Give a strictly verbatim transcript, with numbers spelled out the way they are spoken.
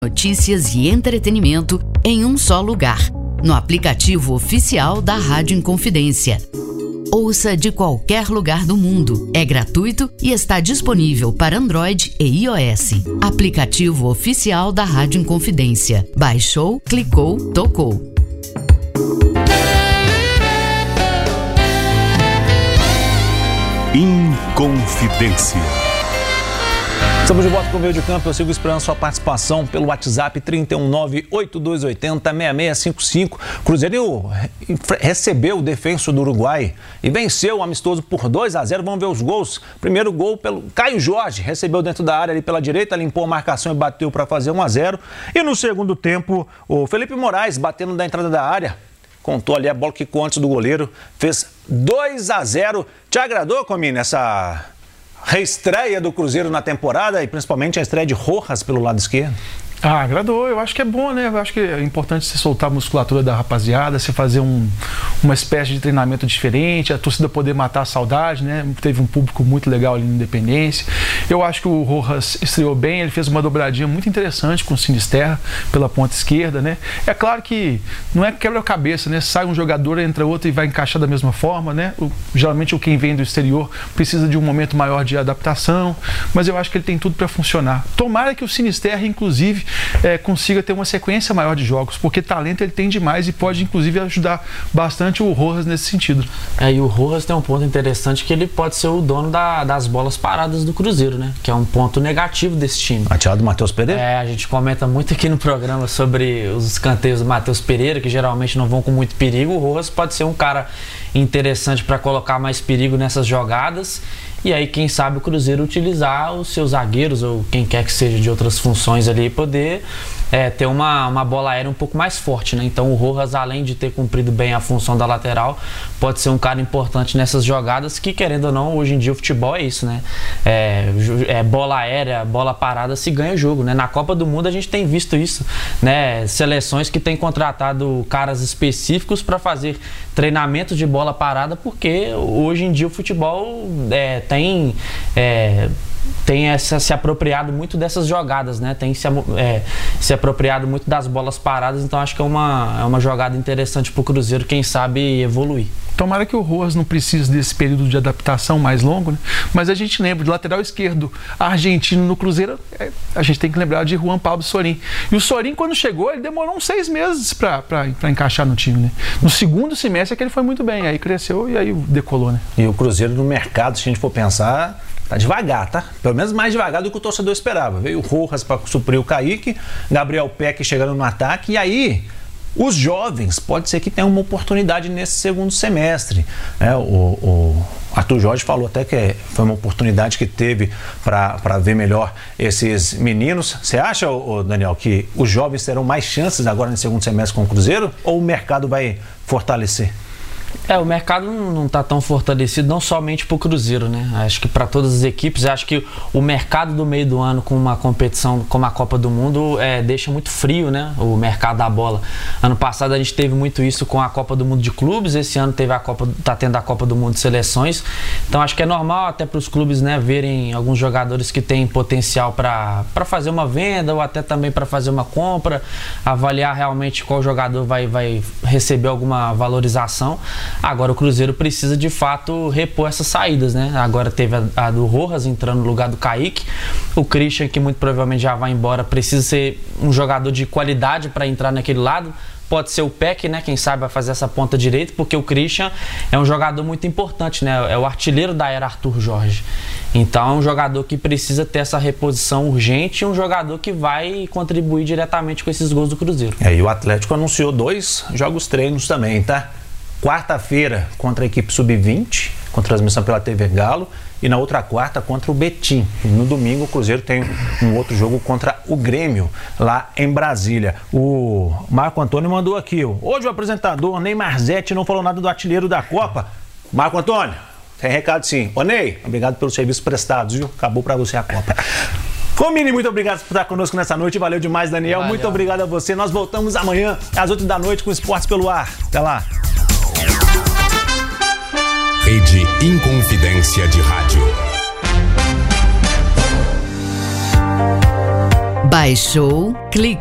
Notícias e entretenimento em um só lugar, no aplicativo oficial da Rádio Inconfidência. Ouça de qualquer lugar do mundo. É gratuito e está disponível para Android e iOS. Aplicativo oficial da Rádio Inconfidência. Baixou, clicou, tocou. Inconfidência. Estamos de volta com o Meio de Campo. Eu sigo esperando sua participação pelo WhatsApp trinta e um nove, oito dois oito zero, seis seis cinco cinco. Cruzeiro recebeu o Defensa do Uruguai e venceu o amistoso por dois a zero. Vamos ver os gols. Primeiro gol pelo Caio Jorge, recebeu dentro da área ali pela direita, limpou a marcação e bateu para fazer um a zero. E no segundo tempo, o Felipe Moraes, batendo da entrada da área, contou ali a bola que ficou antes do goleiro, fez dois a zero. Te agradou, Comini, essa reestreia do Cruzeiro na temporada e principalmente a estreia de Rojas pelo lado esquerdo? Ah, agradou. Eu acho que é bom, né? Eu acho que é importante você soltar a musculatura da rapaziada, você fazer um, uma espécie de treinamento diferente, a torcida poder matar a saudade, né? Teve um público muito legal ali no Independência. Eu acho que o Rojas estreou bem, ele fez uma dobradinha muito interessante com o Sinisterra pela ponta esquerda, né? É claro que não é quebra-cabeça, né? Sai um jogador, entra outro e vai encaixar da mesma forma, né? O, geralmente o quem vem do exterior precisa de um momento maior de adaptação, mas eu acho que ele tem tudo para funcionar. Tomara que o Sinisterra, inclusive, É, consiga ter uma sequência maior de jogos, porque talento ele tem demais e pode inclusive ajudar bastante o Rojas nesse sentido. É, e o Rojas tem um ponto interessante, que ele pode ser o dono da, das bolas paradas do Cruzeiro, né? Que é um ponto negativo desse time. A tia do Matheus Pereira? É, a gente comenta muito aqui no programa sobre os escanteios do Matheus Pereira, que geralmente não vão com muito perigo. O Rojas pode ser um cara interessante para colocar mais perigo nessas jogadas. E aí, quem sabe, o Cruzeiro utilizar os seus zagueiros ou quem quer que seja de outras funções ali, poder é, ter uma, uma bola aérea um pouco mais forte, né? Então o Rojas, além de ter cumprido bem a função da lateral, pode ser um cara importante nessas jogadas que, querendo ou não, hoje em dia o futebol é isso, né? É, é bola aérea, bola parada, se ganha jogo, né? Na Copa do Mundo a gente tem visto isso, né? Seleções que têm contratado caras específicos para fazer treinamentos de bola parada, porque hoje em dia o futebol é, tem, é, tem essa, se apropriado muito dessas jogadas, né? Tem se, é, se apropriado muito das bolas paradas, então acho que é uma, é uma jogada interessante para o Cruzeiro, quem sabe evoluir. Tomara que o Rojas não precise desse período de adaptação mais longo, né? Mas a gente lembra de lateral esquerdo argentino no Cruzeiro, a gente tem que lembrar de Juan Pablo Sorin. E o Sorin, quando chegou, ele demorou uns seis meses para encaixar no time, né? No segundo semestre é que ele foi muito bem, aí cresceu e aí decolou, né? E o Cruzeiro no mercado, se a gente for pensar, tá devagar, tá? Pelo menos mais devagar do que o torcedor esperava. Veio o Rojas para suprir o Kaique, Gabriel Peck chegando no ataque, e aí os jovens, pode ser que tenham uma oportunidade nesse segundo semestre. É, o, o Arthur Jorge falou até que foi uma oportunidade que teve para ver melhor esses meninos. Você acha, ô, Daniel, que os jovens terão mais chances agora no segundo semestre com o Cruzeiro, ou o mercado vai fortalecer? É, o mercado não está tão fortalecido, não somente para o Cruzeiro, né? Acho que para todas as equipes, acho que o mercado do meio do ano com uma competição como a Copa do Mundo é, deixa muito frio, né? O mercado da bola. Ano passado a gente teve muito isso com a Copa do Mundo de clubes, esse ano teve a Copa, tá tendo a Copa do Mundo de seleções. Então acho que é normal até para os clubes, né, verem alguns jogadores que têm potencial para fazer uma venda ou até também para fazer uma compra, avaliar realmente qual jogador vai, vai receber alguma valorização. Agora o Cruzeiro precisa de fato repor essas saídas, né? Agora teve a, a do Rojas entrando no lugar do Kaique, o Christian, que muito provavelmente já vai embora, precisa ser um jogador de qualidade para entrar naquele lado. Pode ser o Peck, né? Quem sabe vai fazer essa ponta direita, porque o Christian é um jogador muito importante, né? É o artilheiro da era Arthur Jorge. Então é um jogador que precisa ter essa reposição urgente e um jogador que vai contribuir diretamente com esses gols do Cruzeiro. É, e o Atlético anunciou dois jogos treinos também, tá? Quarta-feira contra a equipe sub vinte, com transmissão pela T V Galo, e na outra quarta contra o Betim. E no domingo o Cruzeiro tem um outro jogo contra o Grêmio, lá em Brasília. O Marco Antônio mandou aqui, ó, hoje o apresentador Ney Marzete não falou nada do artilheiro da Copa. Marco Antônio, tem recado sim. Ô Ney, obrigado pelos serviços prestados, viu? Acabou pra você a Copa. Comini, muito obrigado por estar conosco nessa noite. Valeu demais, Daniel. Valeu. Muito obrigado a você. Nós voltamos amanhã às oito da noite com Esportes pelo Ar. Até lá. Rede Inconfidência de Rádio. Baixou, clicou.